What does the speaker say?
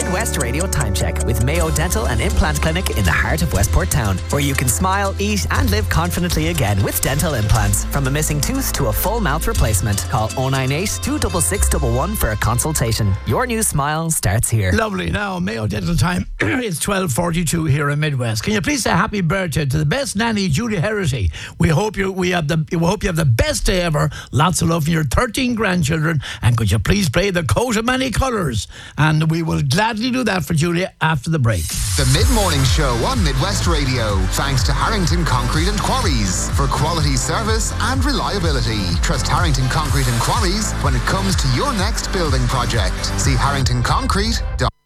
Midwest Radio Time Check with Mayo Dental and Implant Clinic in the heart of Westport Town, where you can smile, eat and live confidently again with dental implants. From a missing tooth to a full mouth replacement. Call 098 266 111 for a consultation. Your new smile starts here. Lovely. Now, Mayo Dental Time. It's 12:42 here in Midwest. Can you please say happy birthday to the best nanny, Judy Herity? We hope you have the best day ever. Lots of love from your 13 grandchildren. And could you please play The Coat of Many Colours? And we will gladly do that for Judy after the break. The Mid-Morning Show on Midwest Radio. Thanks to Harrington Concrete and Quarries for quality service and reliability. Trust Harrington Concrete and Quarries when it comes to your next building project. See harringtonconcrete.com.